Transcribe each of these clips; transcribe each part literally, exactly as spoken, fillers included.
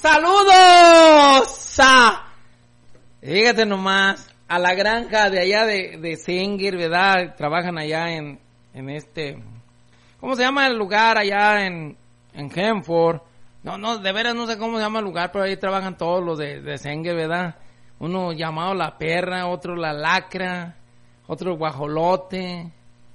¡Saludos! A, fíjate nomás, a la granja de allá de, de Sanger, ¿verdad? Trabajan allá en, en este, ¿cómo se llama el lugar allá en, en Hanford? No, no, de veras no sé cómo se llama el lugar, pero ahí trabajan todos los de, de Sanger, ¿verdad? Uno llamado La Perra, otro La Lacra, otro el Guajolote.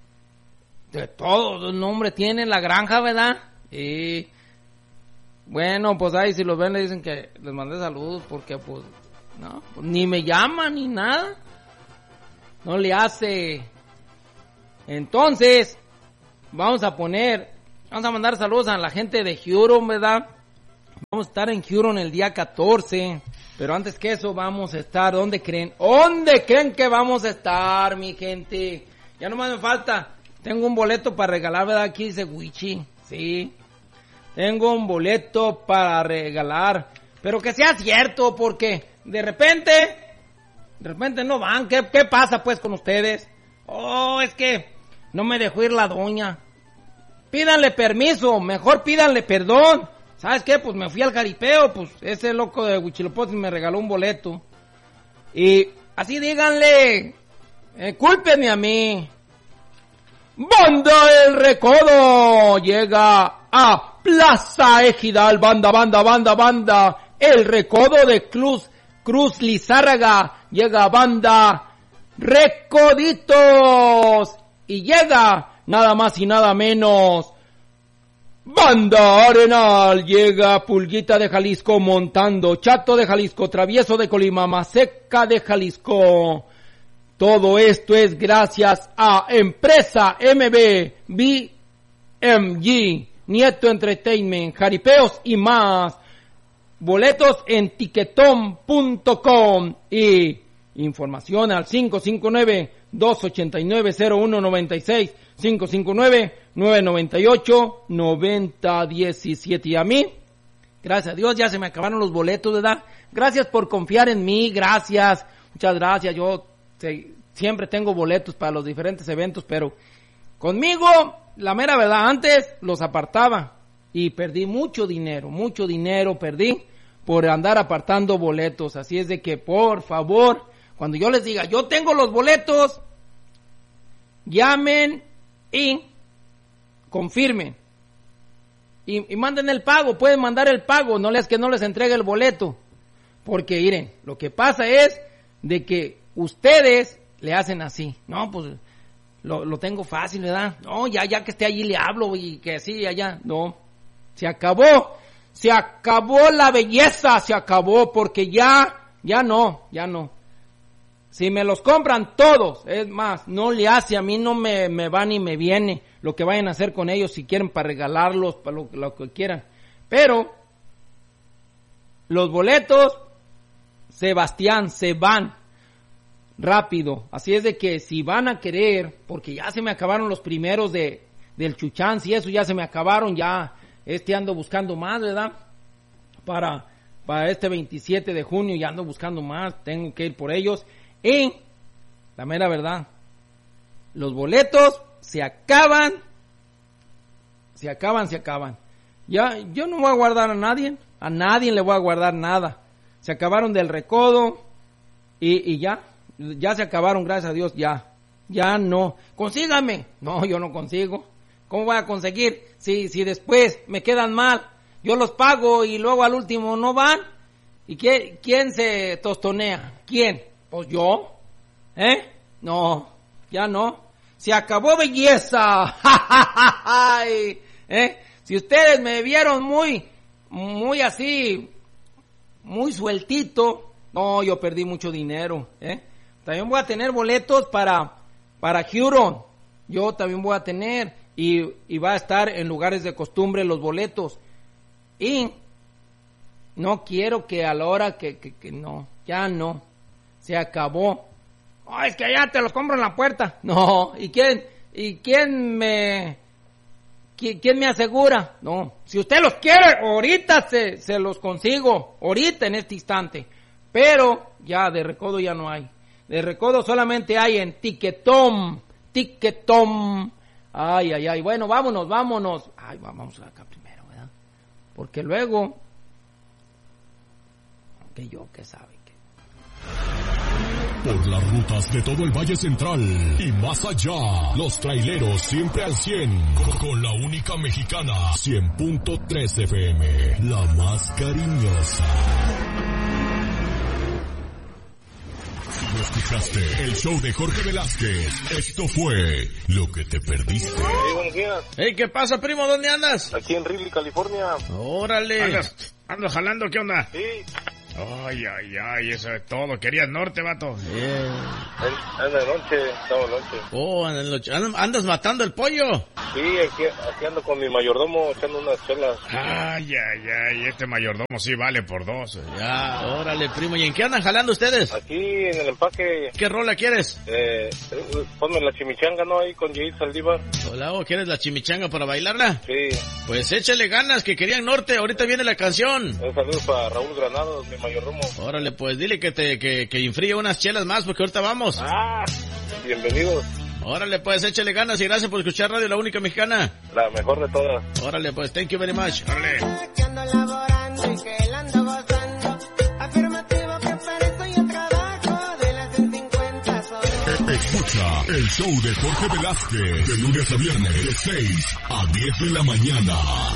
De todo el nombre tiene la granja, ¿verdad? Y bueno, pues ahí si los ven le dicen que les mandé saludos porque pues no, pues, ni me llaman ni nada. No le hace. Entonces, vamos a poner, vamos a mandar saludos a la gente de Huron, ¿verdad? Vamos a estar en Huron el día catorce. Pero antes que eso vamos a estar, ¿dónde creen? ¿Dónde creen que vamos a estar, mi gente? Ya nomás me falta, tengo un boleto para regalar, ¿verdad? Aquí dice Wichi, sí. Tengo un boleto para regalar, pero que sea cierto, porque de repente, de repente no van. ¿Qué, qué pasa pues con ustedes? Oh, es que no me dejó ir la doña. Pídanle permiso, mejor pídanle perdón. ¿Sabes qué? Pues me fui al jaripeo, pues ese loco de Huitzilopochtli me regaló un boleto. Y así díganle, eh, cúlpenme a mí. Banda El Recodo llega a Plaza Ejidal, banda, banda, banda, banda. El Recodo de Cruz, Cruz Lizárraga, llega banda Recoditos. Y llega nada más y nada menos Banda Arenal, llega Pulguita de Jalisco montando, Chato de Jalisco, Travieso de Colima, Maseca de Jalisco. Todo esto es gracias a Empresa M B, B M G, Nieto Entertainment, Jaripeos y más. Boletos en tiquetón punto com y información al cinco cinco nueve, dos ocho nueve, cero uno nueve seis, cinco cinco nueve, nueve nueve ocho, nueve cero uno siete. Y a mí, gracias a Dios, ya se me acabaron los boletos, ¿verdad? Gracias por confiar en mí, gracias, muchas gracias. Yo se, siempre tengo boletos para los diferentes eventos, pero conmigo, la mera verdad, antes los apartaba y perdí mucho dinero, mucho dinero perdí por andar apartando boletos. Así es de que, por favor, cuando yo les diga, yo tengo los boletos, llamen y confirmen. Y, y manden el pago, pueden mandar el pago, no les que no les entregue el boleto. Porque miren, lo que pasa es de que ustedes le hacen así. No, pues lo, lo tengo fácil, ¿verdad? No, ya, ya que esté allí le hablo y que sí, allá. No, se acabó. Se acabó la belleza, se acabó porque ya, ya no, ya no. Si me los compran todos, es más, no le hace, a mí no me, me va ni me viene lo que vayan a hacer con ellos, si quieren para regalarlos, para lo, lo que quieran. Pero los boletos, Sebastián, se van rápido. Así es de que si van a querer, porque ya se me acabaron los primeros de del Chuchán, si eso ya se me acabaron, ya este ando buscando más, ¿verdad? Para, para este veintisiete de junio ya ando buscando más, tengo que ir por ellos. Y la mera verdad, los boletos se acaban, se acaban, se acaban. Ya, yo no voy a guardar a nadie, a nadie le voy a guardar nada. Se acabaron del Recodo y, y ya, ya se acabaron, gracias a Dios, ya, ya no. Consígame, no, yo no consigo. ¿Cómo voy a conseguir si, si después me quedan mal? Yo los pago y luego al último no van. ¿Y quién, quién se tostonea? ¿Quién? Pues yo, ¿eh? No, ya no. Se acabó belleza. ¿Eh? Si ustedes me vieron muy, muy así, muy sueltito, no, yo perdí mucho dinero, ¿eh? También voy a tener boletos para, para Huron. Yo también voy a tener y, y va a estar en lugares de costumbre los boletos. Y no quiero que a la hora que, que, que no, ya no. Se acabó. Oh, es que allá te los compro en la puerta. No, ¿y quién? ¿Y quién me quién, quién me asegura? No, si usted los quiere, ahorita se, se los consigo, ahorita en este instante. Pero ya de Recodo ya no hay. De Recodo solamente hay en Tiquetón, Tiquetón. Ay, ay, ay. Bueno, vámonos, vámonos. Ay, vamos acá primero, ¿verdad? Porque luego que yo que sabe que... Por las rutas de todo el Valle Central y más allá, los traileros siempre al cien, con, con la única mexicana, cien punto tres F M, la más cariñosa. Si no escuchaste el show de Jorge Velázquez, esto fue lo que te perdiste. Sí, buenos días. Hey, ¿qué pasa, primo? ¿Dónde andas? Aquí en Ridley, California. Órale. ¿Andas, andas jalando? ¿Qué onda? Sí. Ay, ay, ay, eso es todo. Querías norte, vato. Yeah. En, en la noche, estaba en la noche. Oh, en el noche. ¿Andas matando el pollo? Sí, aquí, aquí ando con mi mayordomo echando unas chelas. Ay, ay, ay, este mayordomo sí vale por dos. Ya, órale, primo. ¿Y en qué andan jalando ustedes? Aquí en el empaque. ¿Qué rola quieres? Eh, ponme la chimichanga, ¿no? Ahí con Jay Saldívar. Hola, ¿o quieres la chimichanga para bailarla? Sí. Pues échale ganas, que querían norte. Ahorita viene la canción. Un saludo para Raúl Granados, mi mayordomo. Órale, pues dile que te que, que infríe unas chelas más, porque ahorita vamos. Ah, bienvenidos. Órale, pues échale ganas y gracias por escuchar Radio La Única Mexicana. La mejor de todas. Órale, pues thank you very much. Órale. Escucha el show de Jorge Velázquez de lunes a viernes de seis a diez de la mañana.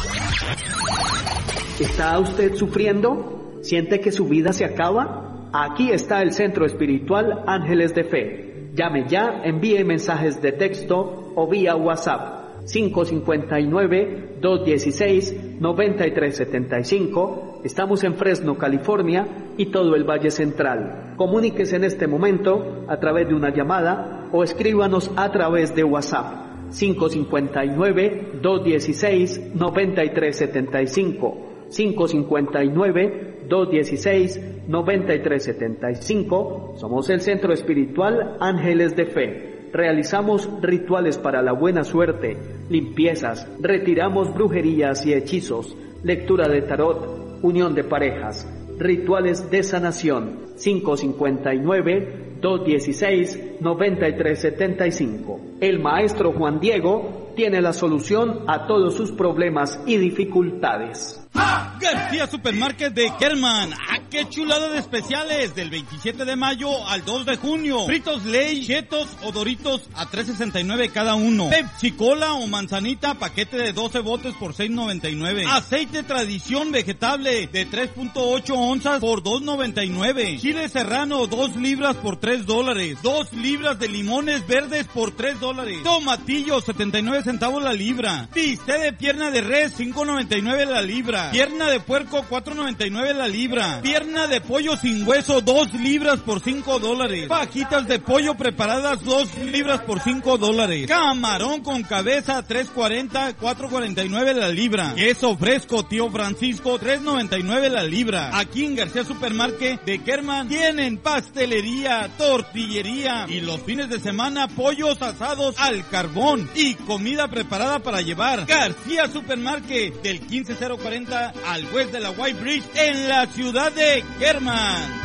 ¿Está usted sufriendo? ¿Siente que su vida se acaba? Aquí está el Centro Espiritual Ángeles de Fe. Llame ya, envíe mensajes de texto o vía WhatsApp cinco cinco nueve, dos uno seis, nueve tres siete cinco. Estamos en Fresno, California y todo el Valle Central. Comuníquese en este momento a través de una llamada o escríbanos a través de WhatsApp cinco cinco nueve, dos uno seis, nueve tres siete cinco. cinco cinco nueve, dos uno seis, nueve tres siete cinco. Somos el Centro Espiritual Ángeles de Fe. Realizamos rituales para la buena suerte, limpiezas, retiramos brujerías y hechizos, lectura de tarot, unión de parejas, rituales de sanación. cinco cinco nueve, dos uno seis, nueve tres siete cinco. El maestro Juan Diego tiene la solución a todos sus problemas y dificultades. ¡Ah! García Supermarket de Kerman. ¡Ah, qué chulada de especiales! Del veintisiete de mayo al dos de junio. Fritos Ley, Chetos o Doritos a tres sesenta y nueve cada uno. Pepsi Cola o manzanita, paquete de doce botes por seis noventa y nueve. Aceite Tradición vegetable de tres punto ocho onzas por dos noventa y nueve. Chile Serrano, dos libras por tres dólares. dos libras de limones verdes por tres dólares. Tomatillo, setenta y nueve centavos la libra. Bistec de pierna de res, cinco noventa y nueve la libra. Pierna de puerco, cuatro noventa y nueve la libra. Pierna de pollo sin hueso, dos libras por cinco dólares. Fajitas de pollo preparadas, dos libras por cinco dólares. Camarón con cabeza, tres cuarenta, cuatro cuarenta y nueve la libra. Queso fresco, tío Francisco, tres noventa y nueve la libra. Aquí en García Supermarket de Kerman tienen pastelería, tortillería y los fines de semana pollos asados al carbón y comida preparada para llevar. García Supermarket del quince cero cuarenta al west de la White Bridge en la ciudad de Kerman.